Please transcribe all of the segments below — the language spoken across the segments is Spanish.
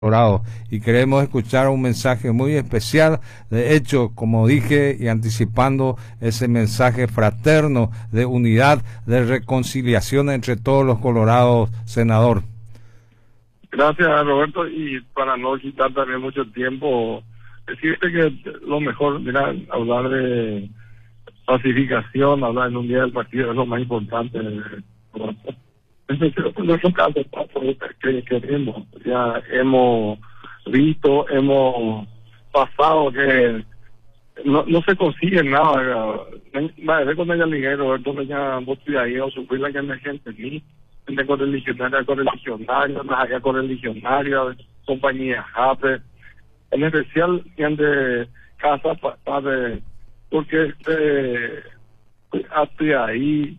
Colorado, y queremos escuchar un mensaje muy especial. De hecho, como dije y anticipando ese mensaje fraterno de unidad, de reconciliación entre todos los colorados, senador. Gracias, Roberto, y para no quitar también mucho tiempo, decirte que lo mejor, mira, hablar de pacificación, hablar en un día del partido es lo más importante. Entonces, en nuestro caso, que queremos, ya hemos visto, hemos pasado que no se consigue nada. Vale, con ella liguero, Roberto, ella ahí o sufrir la gente ni gente correligionaria, más allá correligionaria, compañía JAPE, en especial de casa padre, porque hasta ahí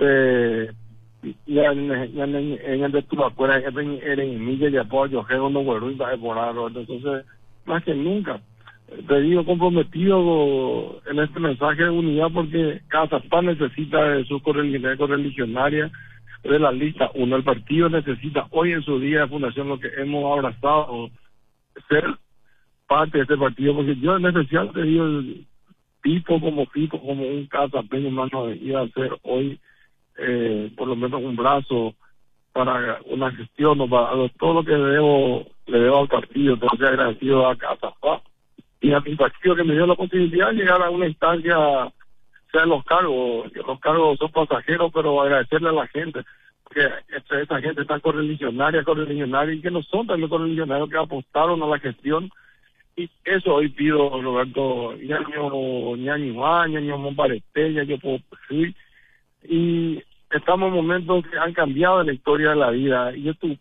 ya en el de tu afuera en milla y apoyo que uno vuelve y va a devorar. Entonces, más que nunca te digo comprometido en este mensaje de unidad, porque Casapán necesita de su correligionaria de la lista uno. El partido necesita hoy en su día de fundación lo que hemos abrazado, ser parte de este partido, porque yo en especial te digo Pipo, como un casapeño humano iba a ser hoy por lo menos un brazo para una gestión o para todo lo que le debo al partido. Entonces agradecido a Casapán y a mi partido que me dio la posibilidad de llegar a una instancia, sean los cargos son pasajeros, pero agradecerle a la gente, porque esta gente está correligionaria, y que no son también correligionarios, que apostaron a la gestión, y eso hoy pido, Roberto, ñaño Monparete, yo puedo decir, y estamos en momentos que han cambiado la historia de la vida, y esto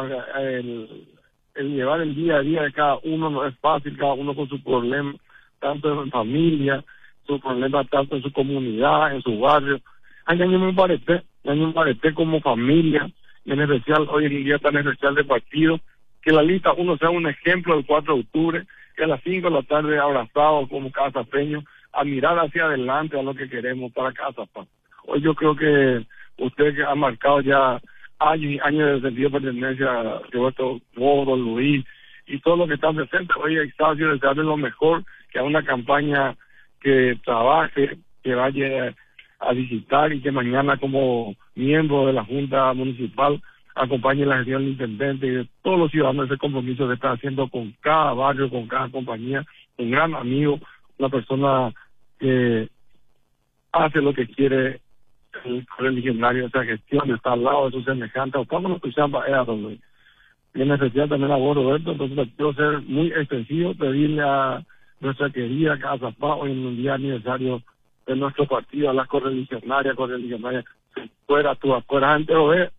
el llevar el día a día de cada uno no es fácil, cada uno con su problema, tanto en familia, su problema tanto en su comunidad, en su barrio. Hay años me parece como familia, y en especial hoy en día tan especial de partido, que la lista uno sea un ejemplo el 4 de octubre, que a las 5 de la tarde abrazados como casapeños, a mirar hacia adelante a lo que queremos para Casapán. Hoy yo creo que usted que ha marcado ya años y años de sentido de pertenencia, Roberto, Modo, Luis, y todo lo que está presente, hoy Excelsior desearle lo mejor, que haga una campaña que trabaje, que vaya a visitar y que mañana como miembro de la Junta Municipal acompañe la gestión del intendente y de todos los ciudadanos ese compromiso que está haciendo con cada barrio, con cada compañía, un gran amigo, una persona que hace lo que quiere el religionario, esa gestión, está al lado de sus semejantes, o cuando nos escuchamos y en especial también a vos, Roberto. Entonces quiero ser muy extensivo, pedirle a nuestra querida Casapán hoy en un día aniversario de nuestro partido, a las correligionarias, fuera tu afuera, antes lo ve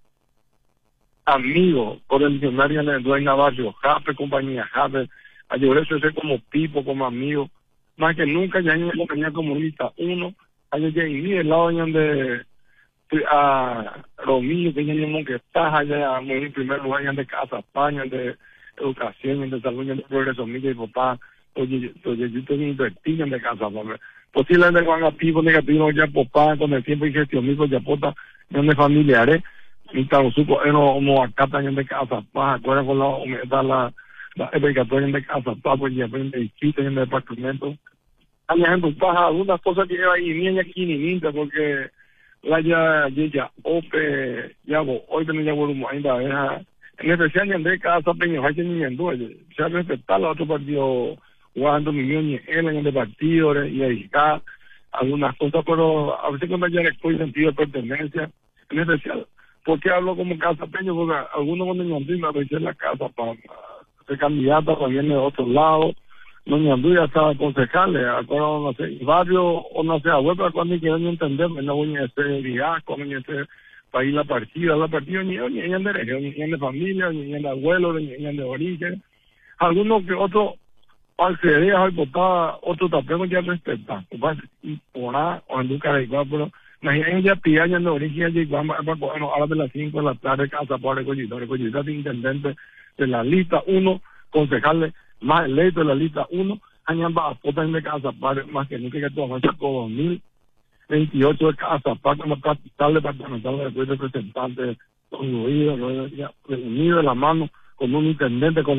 amigo, correligionaria en el dueño barrio, JAPE, compañía JAPE, a llorar ser como Pipo, como amigo, más que nunca ya en la compañía comunista uno, hay que ir el lado donde a Romillo, que ya que está allá en primer lugar de Casa España, de educación, de salud, de progreso, y papá, oye, yo tengo invertido en de Casa España. Posiblemente con activo negativo ya papá, con el tiempo y gestión mismo ya pota, donde familiares, y tal supo, no acá también de Casa España, acuerdan con la educación de Casa España, pues ya aprende en el departamento. Hay ejemplo, paja algunas cosas que lleva ahí, ni aquí ni ninta, porque la ya ope, ya hoy tenemos ya volumen ainda, en especial ni André Casa Peña, hay que ni ando, ya respetar a otro partido, jugando millones ni él en el partido, y ahí algunas cosas, pero a veces cuando ya estoy sentido de pertenencia, en especial, ¿por qué hablo como Casa Peña? Porque algunos cuando me andan a veces la casa para ser candidata, para viene de otro lado, no me anduve hasta concejales, acuerdo, no sé, barrio, o no sé, abuelo, cuando quieren entender, no voy a ser viaje, no voy a ser para ir la partida, ni en de región, ni en de familia, ni en de abuelo, ni en de origen. Algunos que otros, acceder a votar, otros tampoco ya respetan, y por ahí, o en Lucas de igual, pero imagínense ya pillan de origen, ya igual, bueno, ahora de las 5 de la tarde, casa por recollidor de intendente de la lista 1, concejales más electos de la lista 1, años va a votar en Casa Padre, más que nunca que todo con 2028 de Casa Padre, como capital departamental de representantes unidos de la mano con un intendente, con